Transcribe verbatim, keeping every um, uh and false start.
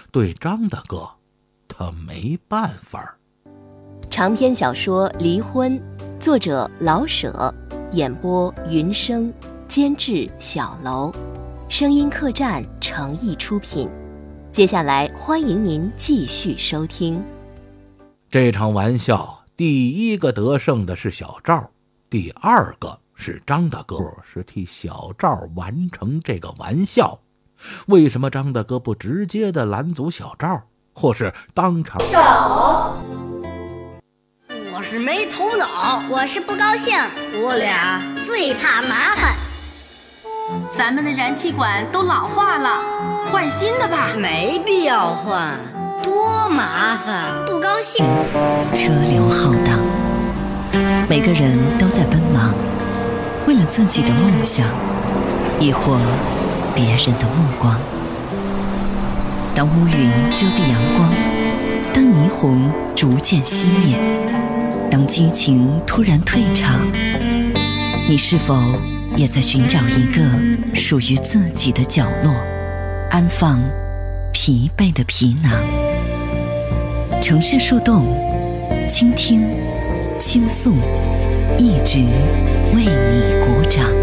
对张大哥，他没办法。 长篇小说《离婚》，作者老舍，演播云生，监制小楼，声音客栈诚意出品。接下来欢迎您继续收听。 这场玩笑，第一个得胜的是小赵，第二个是张大哥，是替小赵完成这个玩笑。为什么张大哥不直接的拦阻小赵，或是当场手？我是没头脑， 我是不高兴， 我俩最怕麻烦。 咱们的燃气管都老化了，换新的吧。 没必要换，多麻烦。 不高兴。 车流浩荡，每个人都在奔忙，为了自己的梦想，亦或别人的目光。当乌云遮蔽阳光，当霓虹逐渐熄灭，当激情突然退场，你是否也在寻找一个属于自己的角落，安放疲惫的皮囊？城市树洞，倾听，倾诉，一直为你鼓掌。